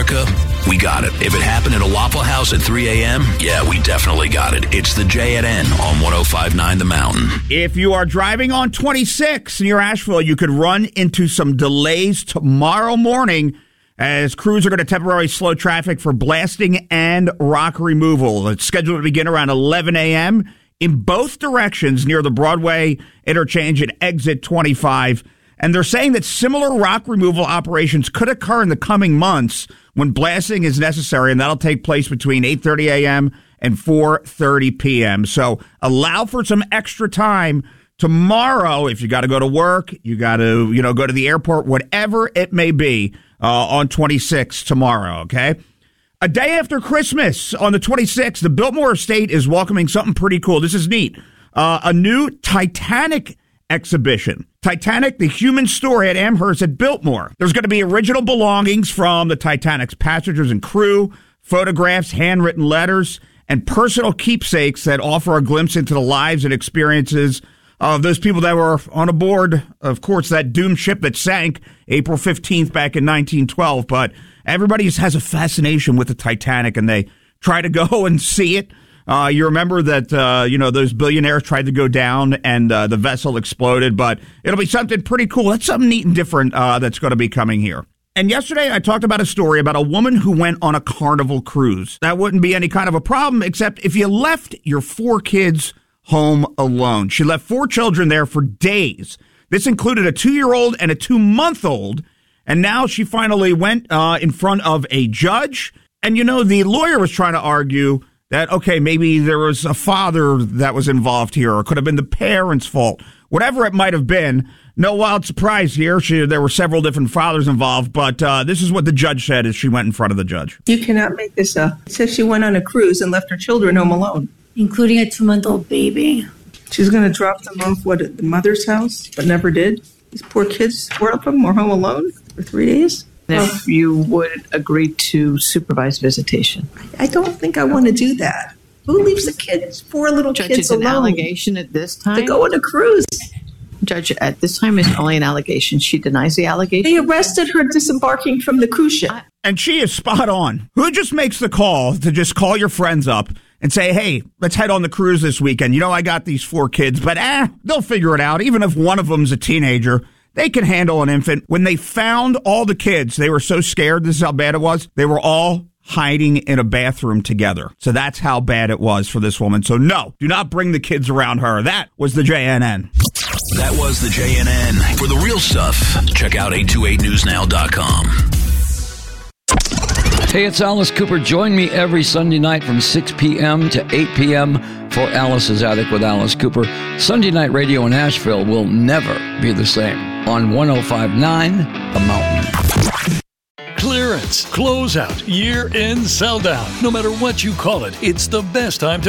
America, we got it. If it happened at a Waffle House at 3 a.m., yeah, we definitely got it. It's the J&N on 105.9 The Mountain. If you are driving on 26 near Asheville, you could run into some delays tomorrow morning as crews are going to temporarily slow traffic for blasting and rock removal. It's scheduled to begin around 11 a.m. in both directions near the Broadway interchange at exit 25. And they're saying that similar rock removal operations could occur in the coming months when blasting is necessary, and that'll take place between 8:30 a.m. and 4:30 p.m. So allow for some extra time tomorrow if you got to go to work, you got to, go to the airport, whatever it may be, on 26 tomorrow, okay? A day after Christmas, on the 26th, the Biltmore Estate is welcoming something pretty cool. This is neat. A new Titanic exhibition. Titanic, the human story at Amherst at Biltmore. There's going to be original belongings from the Titanic's passengers and crew, photographs, handwritten letters, and personal keepsakes that offer a glimpse into the lives and experiences of those people that were on aboard, of course, that doomed ship that sank April 15th back in 1912. But everybody has a fascination with the Titanic, and they try to go and see it. You remember that, those billionaires tried to go down and the vessel exploded, but it'll be something pretty cool. That's something neat and different that's going to be coming here. And yesterday I talked about a story about a woman who went on a Carnival cruise. That wouldn't be any kind of a problem, except if you left your 4 kids home alone. She left 4 children there for days. This included a 2-year-old and a 2-month-old. And now she finally went in front of a judge. And, the lawyer was trying to argue that, okay, maybe there was a father that was involved here, or it could have been the parents' fault. Whatever it might have been, no wild surprise here. There were several different fathers involved, but this is what the judge said as she went in front of the judge. You cannot make this up. It says she went on a cruise and left her children home alone. Including a 2-month-old baby. She's going to drop them off, at the mother's house, but never did. These poor kids, 4 of them were home alone for 3 days. If you would agree to supervised visitation. I don't think I want to do that. Who leaves the kids, 4 little Judge, kids it's alone? An allegation at this time. To go on a cruise. Judge, at this time it's only an allegation. She denies the allegation. They arrested her disembarking from the cruise ship. And she is spot on. Who just makes the call to just call your friends up and say, hey, let's head on the cruise this weekend. I got these 4 kids, but they'll figure it out. Even if one of them's a teenager, they can handle an infant. When they found all the kids, they were so scared. This is how bad it was. They were all hiding in a bathroom together. So that's how bad it was for this woman. So no, do not bring the kids around her. That was the JNN. That was the JNN. For the real stuff, check out 828newsnow.com. Hey, it's Alice Cooper. Join me every Sunday night from 6 p.m. to 8 p.m. for Alice's Attic with Alice Cooper. Sunday night radio in Asheville will never be the same on 105.9 The Mountain. Clearance, closeout, year-end sell-down. No matter what you call it, it's the best time to